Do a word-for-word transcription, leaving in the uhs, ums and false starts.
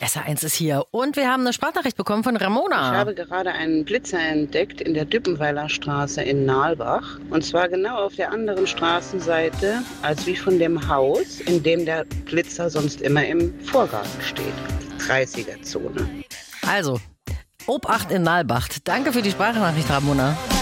S R eins ist hier und wir haben eine Sprachnachricht bekommen von Ramona. Ich habe gerade einen Blitzer entdeckt in der Düppenweiler Straße in Nalbach. Und zwar genau auf der anderen Straßenseite, als wie von dem Haus, in dem der Blitzer sonst immer im Vorgarten steht. dreißiger Zone. Also, Obacht in Nalbach. Danke für die Sprachnachricht, Ramona.